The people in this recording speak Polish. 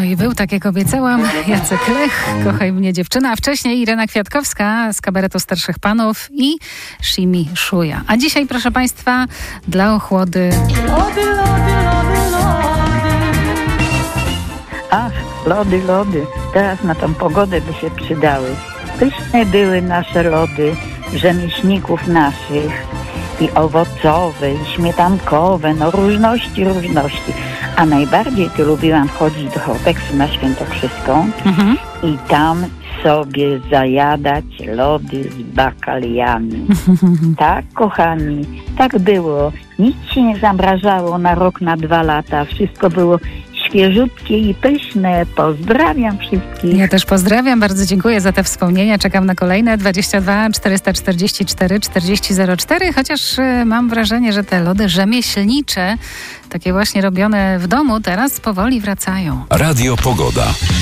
No i był, tak jak obiecałam, Jacek Lech, Kochaj mnie dziewczyna, a wcześniej Irena Kwiatkowska z kabaretu Starszych Panów i Shimi Shuja. A dzisiaj, proszę Państwa, dla ochłody... Lody, lody, lody, lody. Ach, lody, lody, teraz na tą pogodę by się przydały. Pyszne były nasze lody, rzemieślników naszych, i owocowe, i śmietankowe, no różności. A najbardziej to lubiłam chodzić do Horteksu na Świętokrzyską i tam sobie zajadać lody z bakaliami. Tak, kochani, tak było. Nic się nie zamrażało na rok, na 2 lata. Wszystko było świeżutkie i pyszne. Pozdrawiam wszystkich. Ja też pozdrawiam, bardzo dziękuję za te wspomnienia. Czekam na kolejne 22 444 4004, chociaż mam wrażenie, że te lody rzemieślnicze, takie właśnie robione w domu, teraz powoli wracają. Radio Pogoda.